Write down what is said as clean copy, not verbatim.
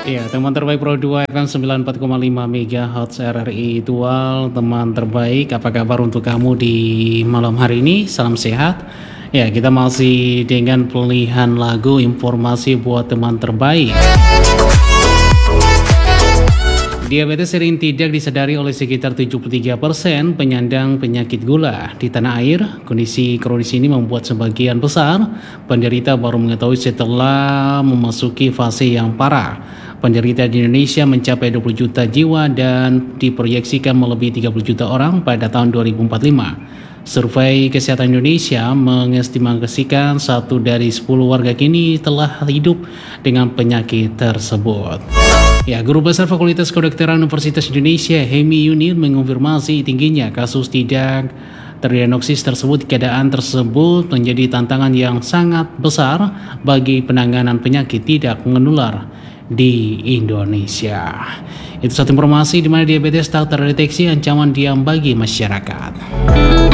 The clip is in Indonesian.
Ya, teman terbaik Pro 2 FM 94,5 MHz RRI Dual. Teman terbaik, apa kabar untuk kamu di malam hari ini? Salam sehat. Ya, kita masih dengan pilihan lagu informasi buat teman terbaik. Diabetes sering tidak disadari oleh sekitar 73% penyandang penyakit gula di tanah air. Kondisi kronis ini membuat sebagian besar penderita baru mengetahui setelah memasuki fase yang parah. Penderita di Indonesia mencapai 20 juta jiwa dan diproyeksikan melebihi 30 juta orang pada tahun 2045. Survei Kesehatan Indonesia mengestimasikan 1 dari 10 warga kini telah hidup dengan penyakit tersebut. Ya, Guru Besar Fakultas Kedokteran Universitas Indonesia, Hemi Yunir, mengonfirmasi tingginya kasus tidak terdiagnosis tersebut. Keadaan tersebut menjadi tantangan yang sangat besar bagi penanganan penyakit tidak menular di Indonesia. Itu satu informasi di mana diabetes tak terdeteksi ancaman diam bagi masyarakat.